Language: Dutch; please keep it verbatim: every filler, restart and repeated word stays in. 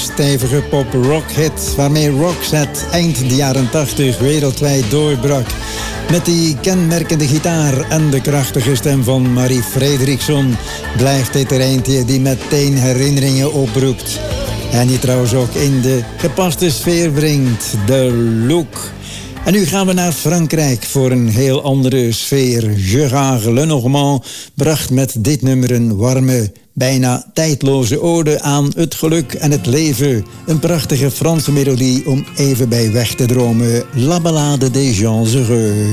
stevige pop-rock-hit waarmee Roxette eind de jaren tachtig wereldwijd doorbrak. Met die kenmerkende gitaar en de krachtige stem van Marie Fredriksson blijft dit er eentje die meteen herinneringen oproept. En die trouwens ook in de gepaste sfeer brengt, de look. En nu gaan we naar Frankrijk voor een heel andere sfeer. Gérard Lenormand bracht met dit nummer een warme, bijna tijdloze ode aan het geluk en het leven. Een prachtige Franse melodie om even bij weg te dromen. La Ballade des gens heureux.